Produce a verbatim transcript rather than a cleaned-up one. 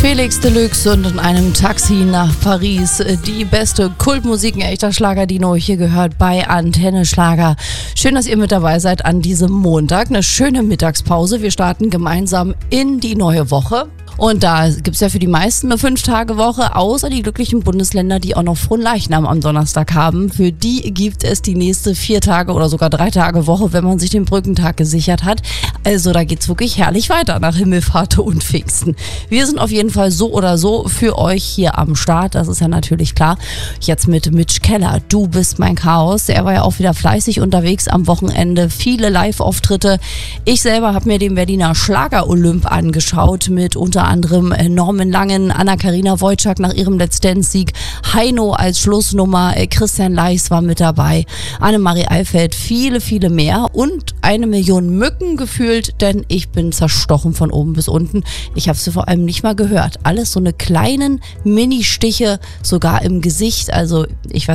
Felix Deluxe und in einem Taxi nach Paris. Die beste Kultmusik, ein echter Schlager, die nur hier gehört bei Antenne Schlager. Schön, dass ihr mit dabei seid an diesem Montag. Eine schöne Mittagspause. Wir starten gemeinsam in die neue Woche. Und da gibt's ja für die meisten eine Fünf-Tage-Woche, außer die glücklichen Bundesländer, die auch noch Fronleichnam am Donnerstag haben. Für die gibt es die nächste vier Tage oder sogar drei Tage Woche, wenn man sich den Brückentag gesichert hat. Also da geht's wirklich herrlich weiter nach Himmelfahrt und Pfingsten. Wir sind auf jeden Fall so oder so für euch hier am Start, das ist ja natürlich klar. Jetzt mit Mitch Keller, Du bist mein Chaos. Er war ja auch wieder fleißig unterwegs am Wochenende, viele Live-Auftritte. Ich selber habe mir den Berliner Schlager-Olymp angeschaut mit unter anderem Norman Langen, Anna-Karina Wojcik nach ihrem Let's Dance-Sieg, Heino als Schlussnummer, Christian Leichs war mit dabei, Annemarie Eifeld, viele, viele mehr und eine Million Mücken gefühlt, denn ich bin zerstochen von oben bis unten. Ich habe sie vor allem nicht mal gehört. Alles so eine kleinen Mini-Stiche, sogar im Gesicht, also ich weiß